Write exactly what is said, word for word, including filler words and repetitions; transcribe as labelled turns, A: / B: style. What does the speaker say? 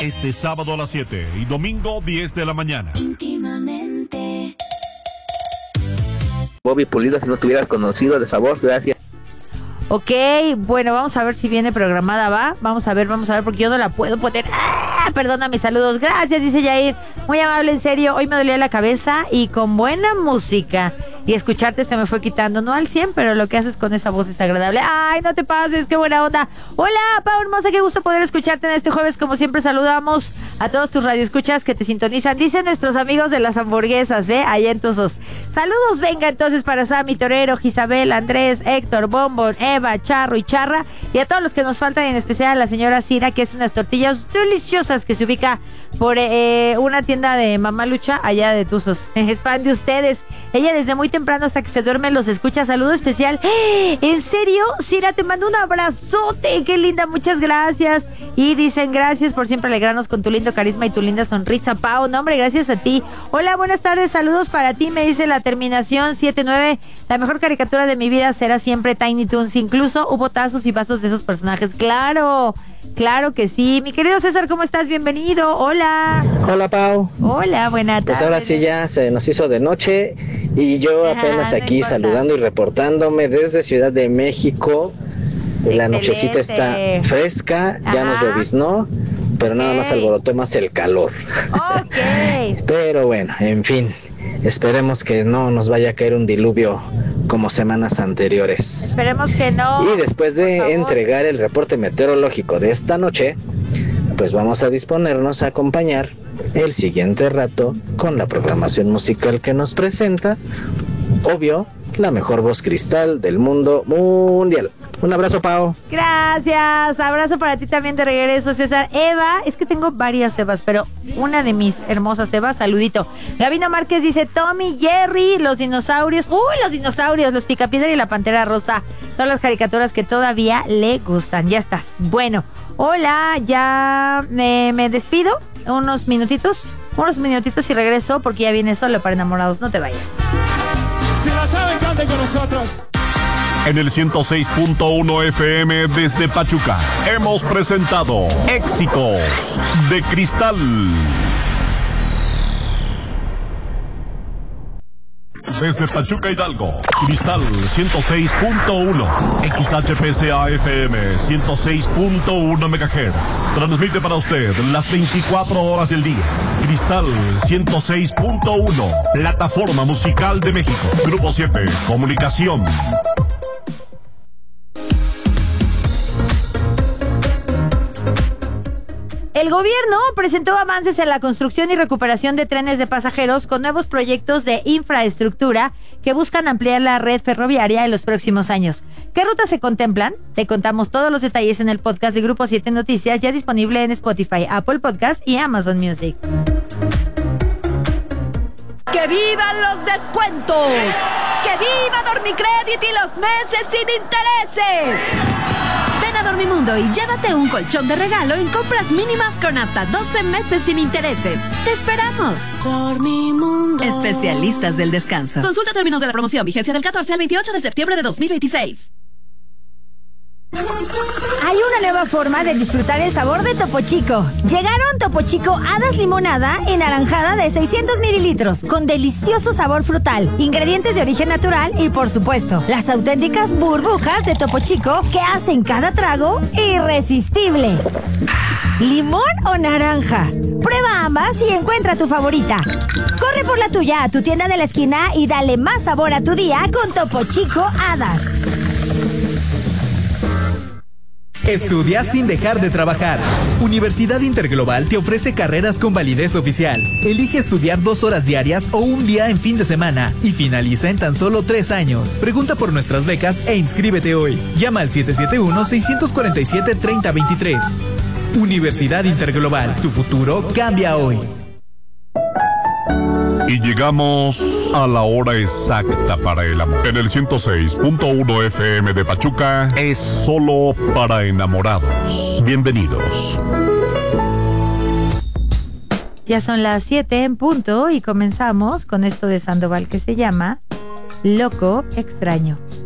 A: este sábado a las siete y domingo diez de la mañana.
B: Íntimamente.
C: Bobby Pulido, si no te hubieras conocido, de favor, gracias.
D: Ok, bueno, vamos a ver si viene programada, ¿va? Vamos a ver, vamos a ver, porque yo no la puedo poner. ¡Ah! Perdona, saludos. Gracias, dice Yair. Muy amable, en serio. Hoy me dolía la cabeza y con buena música. Y escucharte se me fue quitando, no al cien, pero lo que haces con esa voz es agradable. ¡Ay, no te pases! ¡Qué buena onda! Hola, Pau hermosa, qué gusto poder escucharte en este jueves. Como siempre, saludamos a todos tus radioescuchas que te sintonizan. Dicen nuestros amigos de las hamburguesas, ¿eh? Allá en Tuzos. Saludos, venga entonces para Sammy, Torero, Gisabel, Andrés, Héctor, Bombón, Eva, Charro y Charra. Y a todos los que nos faltan, en especial a la señora Cira, que es unas tortillas deliciosas que se ubica por eh, una tienda de Mamá Lucha allá de Tuzos. Es fan de ustedes. Ella desde muy temprano hasta que se duerme los escucha. Saludo especial. ¡Eh! ¿En serio? Cira, te mando un abrazote. Qué linda, muchas gracias. Y dicen gracias por siempre alegrarnos con tu lindo carisma y tu linda sonrisa, Pau. No, hombre, gracias a ti. Hola, buenas tardes, saludos para ti. Me dice la terminación siete nueve. La mejor caricatura de mi vida será siempre Tiny Toons. Incluso hubo tazos y vasos de esos personajes. Claro, claro que sí. Mi querido César, ¿cómo estás? Bienvenido. Hola.
E: Hola, Pau.
D: Hola, buena tarde.
E: Pues ahora sí ya se nos hizo de noche y yo apenas
D: ah, no
E: aquí
D: importa.
E: saludando y reportándome desde Ciudad de México. La
D: Excelente.
E: Nochecita está fresca, ya
D: Ajá.
E: nos lloviznó, pero nada más
D: Ok.
E: alborotó más el calor.
D: Ok.
E: Pero bueno, en fin, esperemos que no nos vaya a caer un diluvio como semanas anteriores.
D: Esperemos que no.
E: Y después
D: por
E: de
D: favor.
E: entregar el reporte meteorológico de esta noche, pues vamos a disponernos a acompañar el siguiente rato con la programación musical que nos presenta, obvio, la mejor voz cristal del mundo mundial. Un abrazo, Pau.
D: Gracias, abrazo para ti también de regreso, César. Eva, es que tengo varias Evas, pero una de mis hermosas Evas, saludito. Gabino Márquez dice, Tommy, Jerry, los dinosaurios, uy, los dinosaurios, los Picapiedra y la Pantera Rosa, son las caricaturas que todavía le gustan. Ya estás. Bueno, hola, ya me, me despido, unos minutitos, unos minutitos y regreso porque ya viene Solo para Enamorados, no te vayas.
F: Si la saben, canten con nosotros.
A: En el ciento seis punto uno F M desde Pachuca hemos presentado Éxitos de Cristal. Desde Pachuca, Hidalgo, Cristal ciento seis punto uno, X H P C A F M ciento seis punto uno megahertz. Transmite para usted las veinticuatro horas del día. Cristal ciento seis punto uno, plataforma musical de México. Grupo siete, Comunicación.
D: El gobierno presentó avances en la construcción y recuperación de trenes de pasajeros con nuevos proyectos de infraestructura que buscan ampliar la red ferroviaria en los próximos años. ¿Qué rutas se contemplan? Te contamos todos los detalles en el podcast de Grupo siete Noticias, ya disponible en Spotify, Apple Podcast y Amazon Music.
G: ¡Que vivan los descuentos! ¡Que viva Dormicrédito y los meses sin intereses! Ven a Dormimundo y llévate un colchón de regalo en compras mínimas con hasta doce meses sin intereses. ¡Te esperamos!
B: Dormimundo.
G: Especialistas del descanso. Consulta términos de la promoción, vigencia del catorce al veintiocho de septiembre de dos mil veintiséis.
H: Hay una nueva forma de disfrutar el sabor de Topo Chico. Llegaron Topo Chico Hadas Limonada y Naranjada de seiscientos mililitros, con delicioso sabor frutal, ingredientes de origen natural y, por supuesto, las auténticas burbujas de Topo Chico que hacen cada trago irresistible. ¿Limón o naranja? Prueba ambas y encuentra tu favorita. Corre por la tuya a tu tienda de la esquina y dale más sabor a tu día con Topo Chico Hadas.
I: Estudia sin dejar de trabajar. Universidad Interglobal te ofrece carreras con validez oficial. Elige estudiar dos horas diarias o un día en fin de semana y finaliza en tan solo tres años. Pregunta por nuestras becas e inscríbete hoy. Llama al siete siete uno, seis cuatro siete, tres cero dos tres. Universidad Interglobal, tu futuro cambia hoy.
A: Y llegamos a la hora exacta para el amor. En el ciento seis punto uno F M de Pachuca es Solo para Enamorados. Bienvenidos.
D: Ya son las siete en punto y comenzamos con esto de Sandoval que se llama Loco Extraño.